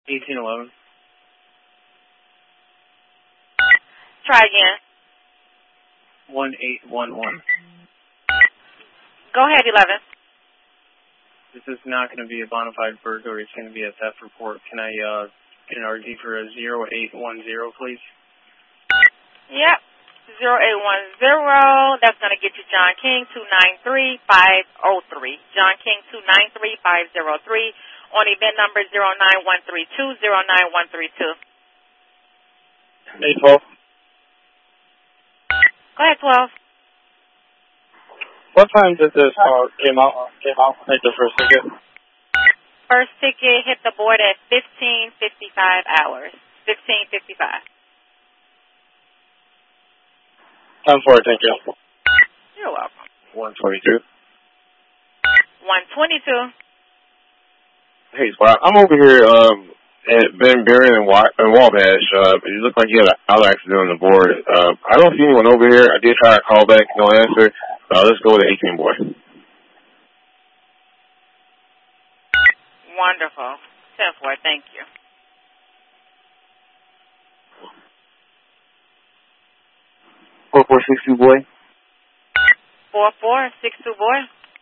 1811. Try again. 1811. Go ahead, 11. This is not going to be a bona fide burglary. It's going to be a theft report. Can I get an RG for a 0810, please? Yep. 0810. That's going to get you John King 293503. John King 293503 on event number 09132 09132. 812. Go ahead, 12. What time did this came out? Like the first ticket? First ticket hit the board at 15:55 hours. 15:55. 10-4, thank you. You're welcome. 122. 122. Hey, Spot. I'm over here at Ben Buren and Wabash. You look like you had an auto accident on the board. I don't see anyone over here. I did try to call back, no answer. Let's go with the 18 boy. Wonderful. 10-4, thank you. Four 462 boy. 4462 boy.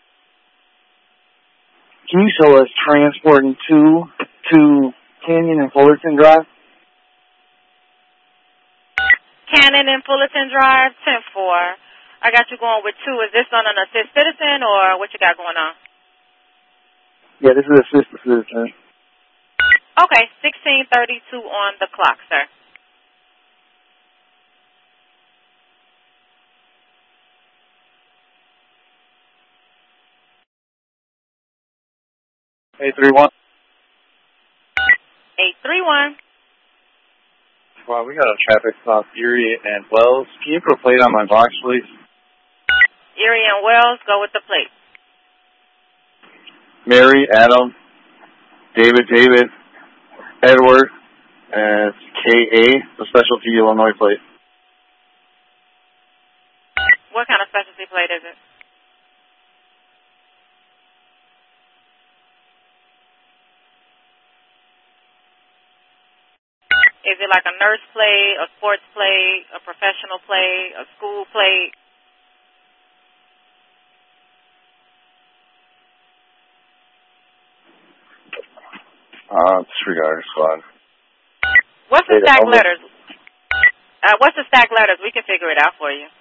Can you show us transporting to Canyon and Fullerton Drive? Cannon and Fullerton Drive, 10-4. I got you going with 2. Is this on an assist citizen or what you got going on? Yeah, this is assistant citizen. Okay, 16:32 on the clock, sir. Eight 831. 831. Wow, we got a traffic stop, Erie and Wells. Can you put a plate on my box, please? Erie and Wells, go with the plate. Mary, Adam, David, Edward, and K.A., the specialty Illinois plate. What kind of specialty plate is it? Is it like a nurse plate, a sports plate, a professional plate, a school plate? Disregard, squad. What's the stack letters? What's the stack letters? We can figure it out for you.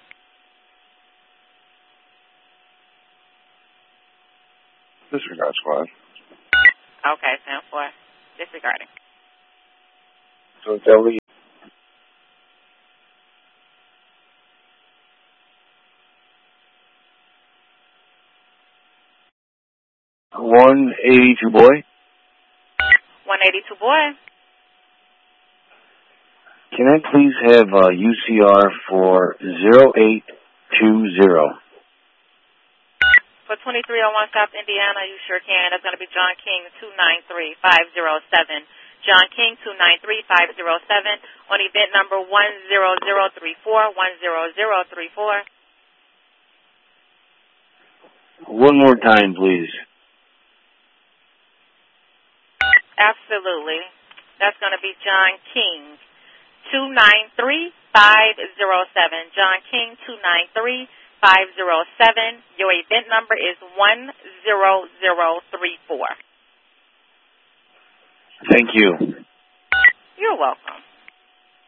Disregard, squad. Okay, 10-4. Disregarding. So it's LE. $182 boy. 182 boy. Can I please have UCR for 0820? For 2301 South Indiana, you sure can. That's going to be John King 293507. John King 293507 on event number 10034. 10034. One more time, please. Absolutely. That's going to be John King 293507. John King 293507. Your event number is 10034. Thank you. You're welcome.